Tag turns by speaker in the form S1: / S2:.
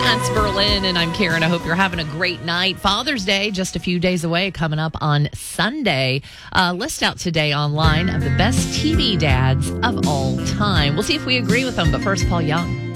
S1: That's Berlin, and I'm Karen. I hope you're having a great night. Father's Day, just a few days away, coming up on Sunday. List out today online of the best TV dads of all time. We'll see if we agree with them, but first, Paul Young.